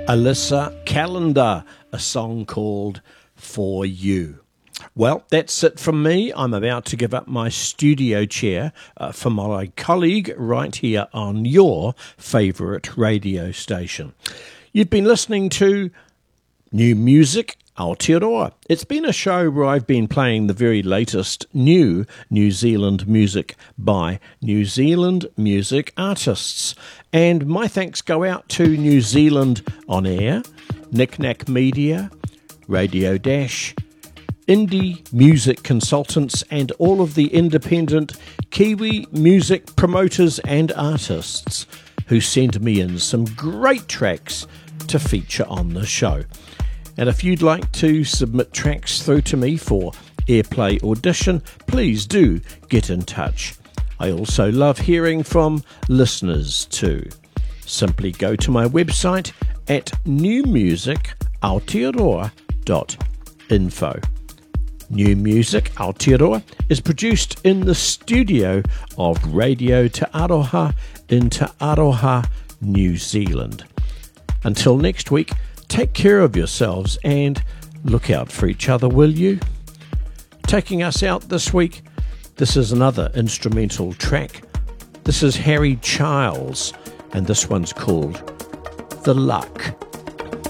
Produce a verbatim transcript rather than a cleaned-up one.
Alyssa Calendar, a song called For You. Well, that's it from me. I'm about to give up my studio chair uh, for my colleague right here on your favourite radio station. You've been listening to New Music Aotearoa. It's been a show where I've been playing the very latest new New Zealand music by New Zealand music artists. And my thanks go out to New Zealand On Air, Knick Knack Media, Radio Dash, Indie Music Consultants, and all of the independent Kiwi music promoters and artists who send me in some great tracks to feature on the show. And if you'd like to submit tracks through to me for Airplay Audition, please do get in touch. I also love hearing from listeners too. Simply go to my website at new music aotearoa dot info. New Music Aotearoa is produced in the studio of Radio Te Aroha in Te Aroha, New Zealand. Until next week, take care of yourselves and look out for each other, will you? Taking us out this week, this is another instrumental track. This is Harry Childs, and this one's called The Luck.